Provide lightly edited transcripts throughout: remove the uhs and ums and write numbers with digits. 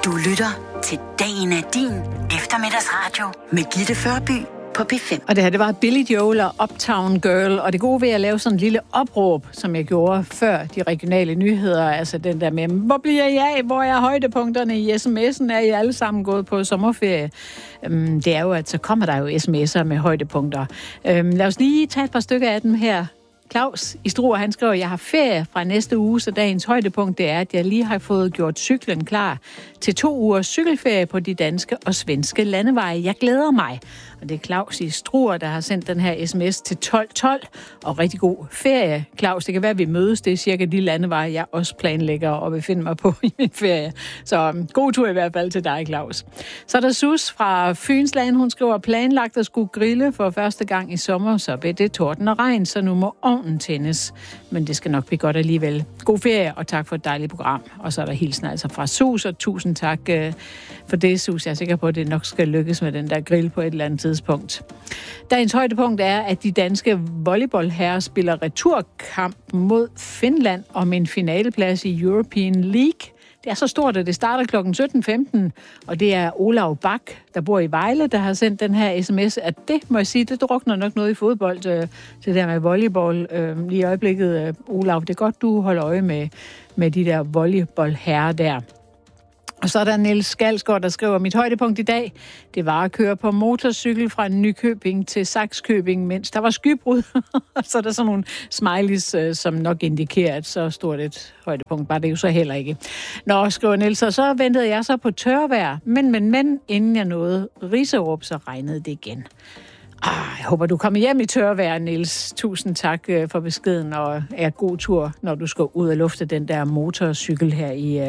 Du lytter til Dagen er din eftermiddagsradio med Gitte Førby på P5. Og det var Billy Joel og Uptown Girl, og det gode ved at lave sådan en lille opråb, som jeg gjorde før de regionale nyheder, altså den der med, hvor bliver jeg af, hvor er højdepunkterne i sms'en, er I alle sammen gået på sommerferie? Det er jo, at så kommer der jo sms'er med højdepunkter. Lad os lige tage et par stykker af dem her. Claus i Struer, han skriver, jeg har ferie fra næste uge, så dagens højdepunkt det er, at jeg lige har fået gjort cyklen klar til 2 ugers cykelferie på de danske og svenske landeveje. Jeg glæder mig. Og det er Claus i Struer, der har sendt den her sms til 1212. Og rigtig god ferie, Claus. Det kan være, at vi mødes. Det er cirka de landeveje, jeg også planlægger og befinde mig på i min ferie. Så god tur i hvert fald til dig, Claus. Så er der Sus fra Fynsland. Hun skriver, planlagt at skulle grille for første gang i sommer, så blev det torden og regn, så nu må ovnen tændes. Men det skal nok blive godt alligevel. God ferie, og tak for et dejligt program. Og så er der hilsen altså fra Sus, og tusind tak for det, Sus. Jeg er sikker på, at det nok skal lykkes med den der grill på et eller andet tidspunkt. Dagens højdepunkt er, at de danske volleyballherrer spiller returkamp mod Finland om en finaleplads i European League. Det er så stort, at det starter kl. 17.15, og det er Olav Bak, der bor i Vejle, der har sendt den her sms, at det, må jeg sige, det drukner nok noget i fodbold, det der med volleyball lige i øjeblikket. Olav, det er godt, du holder øje med de der volleyballherrer der. Og så er der Niels Skalsgaard, der skriver, mit højdepunkt i dag, det var at køre på motorcykel fra Nykøbing til Sakskøbing, mens der var skybrud. Så er der sådan nogle smileys, som nok indikerer, at så stort et højdepunkt var det jo så heller ikke. Nå, skriver Niels, og så ventede jeg så på tørvejr, men inden jeg nåede Riserup, så regnede det igen. Jeg håber, du kommer hjem i tørvejr, Niels. Tusind tak for beskeden, og er god tur, når du skal ud og lufte den der motorcykel her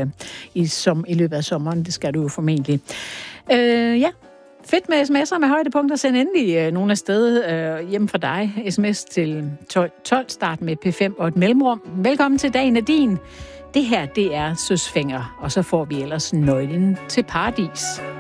i løbet af sommeren. Det skal du jo formentlig. Ja, fedt med sms'er med højdepunkter. Send endelig nogle af sted hjem fra dig. Sms til 12, start med P5 og et mellemrum. Velkommen til Dagen er din. Det her, det er Søsfænger, og så får vi ellers nøglen til paradis.